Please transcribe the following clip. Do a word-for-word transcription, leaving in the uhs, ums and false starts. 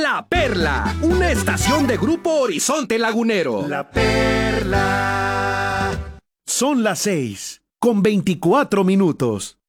La Perla, una estación de Grupo Horizonte Lagunero. La Perla. Son las seis, con veinticuatro minutos.